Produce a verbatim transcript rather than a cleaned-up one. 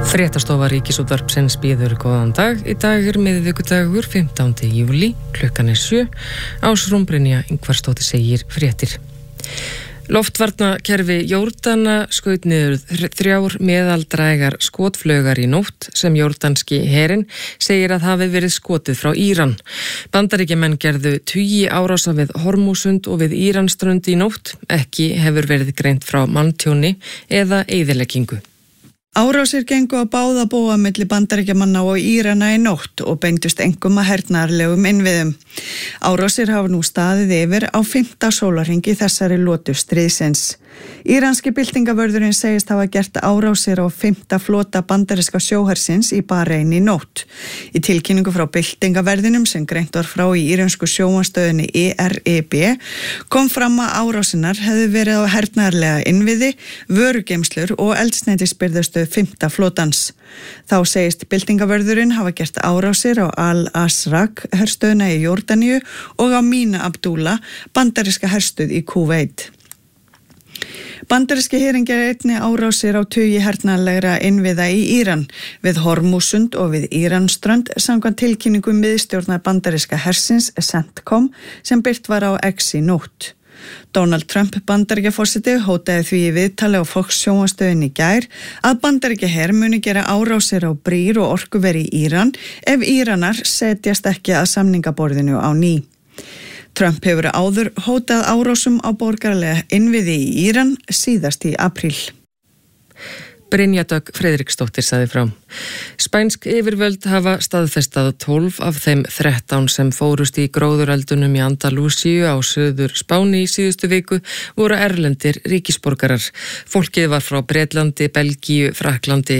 Fréttastofa Ríkisútvarpsins býður góðan dag. Í dag er miðvikudagur fimmtándi júlí, klukkan er sjö. Ásrún Brynja Ingvarsdóttir segir fréttir. Loftvarnakerfi Jordana skaut niður þrjár meðaldrægar skotflaugar í nótt sem jordanski herinn segir að hafi verið skotið frá Íran. Bandaríkjamenn gerðu tugi árása við Hormúsund og við Íransströnd í nótt. Ekki hefur verið greint frá manntjóni eða eyðileggingu. Árásir gengu á báða bóga milli Bandaríkjamanna og Írana í nótt og beindust einkum að hernaðarlegum innviðum. Árásir hafa nú staðið yfir á fimmta sólarhring í þessari lotu stríðsins. Íranski byltingavörðurinn segist hafa gert árásir á fimmta flota bandaríska sjóhersins í Bahrein í nótt. Í tilkynningu frá byltingaverðinum sem greint var frá í íransku sjónvarpsstöðinni E R I B kom fram að árásinar hefðu verið á hernaðarlega innviði, vörugeymslur og eldsneytisbirgðastöð fimmta flotans. Þá segist byltingavörðurinn hafa gert árásir á Al-Azraq herstöðina í Jordaníu og á Mina Abdullah bandaríska herstöð í Kúveit. Bandaríski herinn gerði einnig árásir á tugi hernaðarlegra innviða í Íran, við Hormúsund og við Íransströnd samkvæmt tilkynningu miðstjórnar bandaríska hersins CENTCOM sem birt var á X í nótt. Donald Trump Bandaríkjaforseti hótaði því í viðtali á Fox sjónvarpsstöðinni í gær að Bandaríkjaher muni gera árásir á brýr og orkuver í Íran ef Íranar setjast ekki að samningaborðinu á ný. Trump hefur áður hótað árásum á borgaralega innviði í Íran síðast í apríl. Brynja Dögg Friðriksdóttir sagði frá. Spænsk yfirvöld hafa staðfestað tólf af þeim þrettán sem fórust í gróðureldunum í Andalúsíu á Suður Spáni í síðustu viku voru erlendir ríkisborgarar. Fólkið var frá Bretlandi, Belgíu, Frakklandi,